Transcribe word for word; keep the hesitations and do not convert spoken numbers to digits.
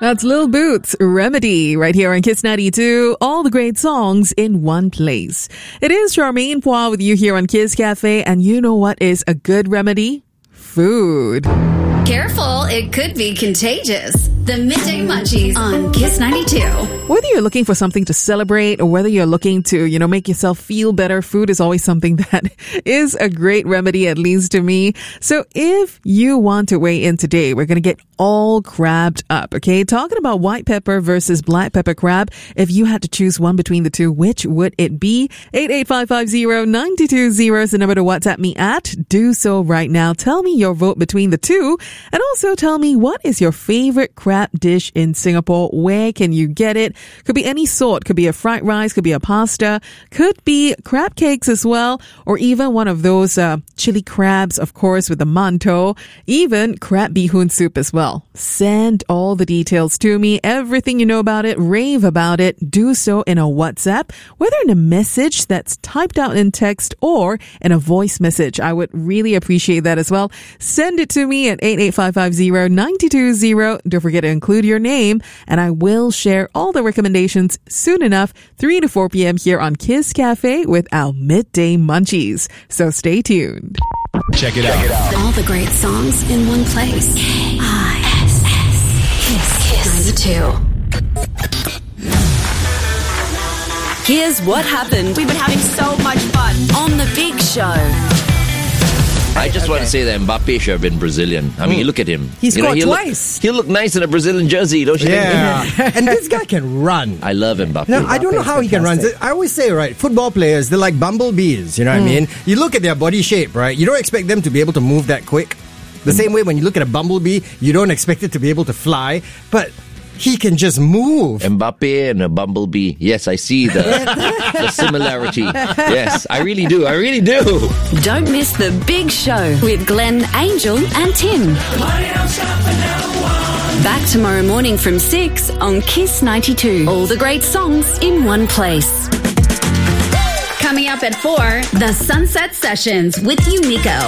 That's Lil Boots, Remedy, right here on Kiss ninety-two. All the great songs in one place. It is Charmaine Poir with you here on Kiss Cafe, and you know what is a good remedy? Food. Careful, it could be contagious. The Midday Munchies on Kiss ninety-two. Whether you're looking for something to celebrate or whether you're looking to, you know, make yourself feel better, food is always something that is a great remedy, at least to me. So if you want to weigh in today, we're going to get all crabbed up, okay? Talking about white pepper versus black pepper crab. If you had to choose one between the two, which would it be? eight eight five five zero nine two zero is the number to WhatsApp me at. Do so right now. Tell me your vote between the two. And also tell me, what is your favorite crab dish in Singapore? Where can you get it? Could be any sort. Could be a fried rice, could be a pasta, could be crab cakes as well, or even one of those uh, chili crabs, of course, with the mantou, even crab bee hoon soup as well. Send all the details to me. Everything you know about it, rave about it. Do so in a WhatsApp, whether in a message that's typed out in text or in a voice message. I would really appreciate that as well. Send it to me at eight eight five five zero nine two zero. Don't forget to include your name, and I will share all the recommendations soon enough, three to four p.m. here on Kiss Cafe with our Midday Munchies. So stay tuned. Check it out. All the great songs in one place. K I S S. Kiss ninety-two. Here's what happened. We've been having so much fun On the Big Show. I just want to say that Mbappe should have been Brazilian. I mean, you look at him. He You know, scored he'll twice. Look, he'll look nice in a Brazilian jersey, don't you Yeah. think? And this guy can run. I love Mbappe. Now, I don't know how he can run. I always say, right, football players, they're like bumblebees, you know what I mean? You look at their body shape, right? You don't expect them to be able to move that quick. The same way when you look at a bumblebee, you don't expect it to be able to fly, but he can just move. Mbappe and a bumblebee. Yes, I see the, the similarity. Yes, I really do. I really do. Don't miss The Big Show with Glenn, Angel and Tim. Back tomorrow morning from six on Kiss ninety-two. All the great songs in one place. Coming up at four, The Sunset Sessions with Yumiko.